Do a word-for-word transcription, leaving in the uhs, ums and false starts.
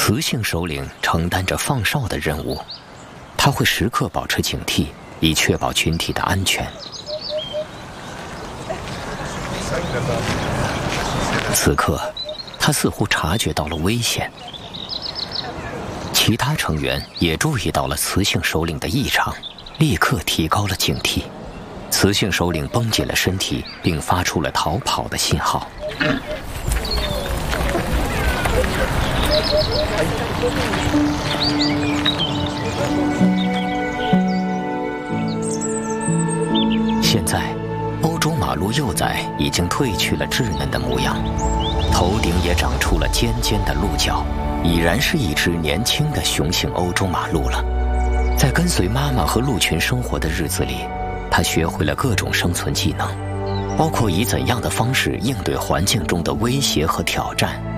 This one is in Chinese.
雌性首领承担着放哨的任务，他会时刻保持警惕，以确保群体的安全。此刻，他似乎察觉到了危险。其他成员也注意到了雌性首领的异常，立刻提高了警惕。雌性首领绷紧了身体，并发出了逃跑的信号。现在，欧洲马鹿幼崽已经褪去了稚嫩的模样，头顶也长出了尖尖的鹿角，已然是一只年轻的雄性欧洲马鹿了。在跟随妈妈和鹿群生活的日子里，它学会了各种生存技能，包括以怎样的方式应对环境中的威胁和挑战。